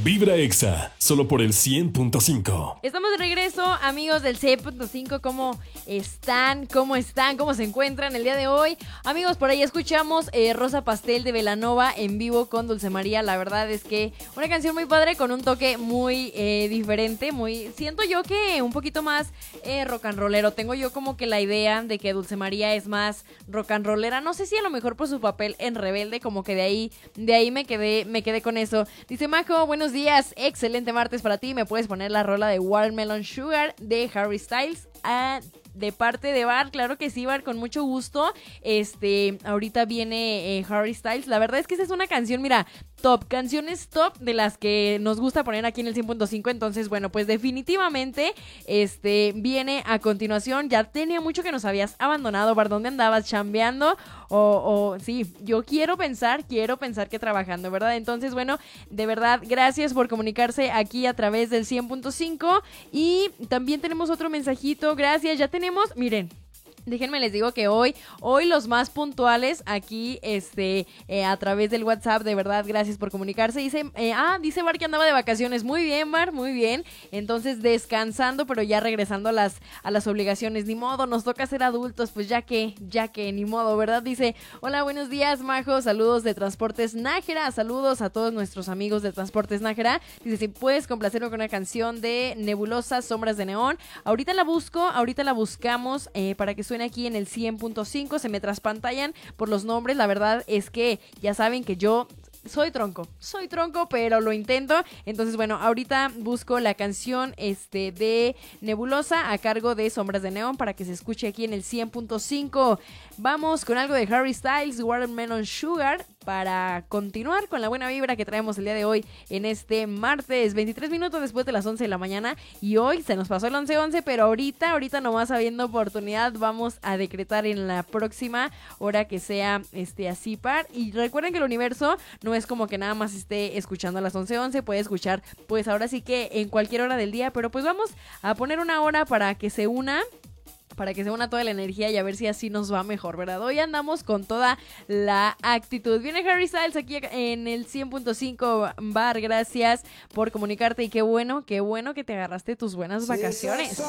Vibra Exa, solo por el 100.5. Estamos de regreso, amigos del 100.5. ¿Cómo están? ¿Cómo están? ¿Cómo se encuentran el día de hoy? Amigos, por ahí escuchamos Rosa Pastel de Belanova en vivo con Dulce María. La verdad es que una canción muy padre con un toque muy diferente, siento yo que un poquito más rock and rollero. Tengo yo como que la idea de que Dulce María es más rock and rollera. No sé si a lo mejor por su papel en Rebelde, como que de ahí me quedé con eso. Dice Majo, buenos días, excelente martes para ti. ¿Me puedes poner la rola de Watermelon Sugar de Harry Styles? De parte de Bar, claro que sí, Bar, con mucho gusto. Ahorita viene Harry Styles. La verdad es que esa es una canción, mira, canciones top de las que nos gusta poner aquí en el 100.5. Entonces, bueno, pues definitivamente viene a continuación. Ya tenía mucho que nos habías abandonado, Bar. ¿Dónde andabas? ¿Chambeando? Sí, yo quiero pensar que trabajando, ¿verdad? Entonces, bueno, de verdad, gracias por comunicarse aquí a través del 100.5. Y también tenemos otro mensajito. Gracias, ya tenemos, miren. Déjenme les digo que hoy los más puntuales aquí, a través del WhatsApp, de verdad, gracias por comunicarse. Dice Bar que andaba de vacaciones. Muy bien, Bar, muy bien. Entonces, descansando, pero ya regresando a las obligaciones. Ni modo, nos toca ser adultos, pues ya que, ni modo, ¿verdad? Dice, hola, buenos días, Majo, saludos de Transportes Nájera, saludos a todos nuestros amigos de Transportes Nájera. Dice, si puedes complacerme con una canción de Nebulosa, Sombras de Neón. Ahorita la buscamos para que suene aquí en el 100.5, se me traspantallan por los nombres. La verdad es que ya saben que yo soy tronco, pero lo intento. Entonces, bueno, ahorita busco la canción de Nebulosa a cargo de Sombras de Neón para que se escuche aquí en el 100.5. Vamos con algo de Harry Styles, Watermelon Sugar, para continuar con la buena vibra que traemos el día de hoy en este martes, 23 minutos después de las 11 de la mañana. Y hoy se nos pasó el 11:11, pero ahorita nomás habiendo oportunidad, vamos a decretar en la próxima hora que sea así par. Y recuerden que el universo no es como que nada más esté escuchando a las 11:11, puede escuchar pues ahora sí que en cualquier hora del día, pero pues vamos a poner una hora para que se una toda la energía y a ver si así nos va mejor, ¿verdad? Hoy andamos con toda la actitud. Viene Harry Styles aquí en el 100.5 Bar. Gracias por comunicarte y qué bueno que te agarraste tus buenas vacaciones.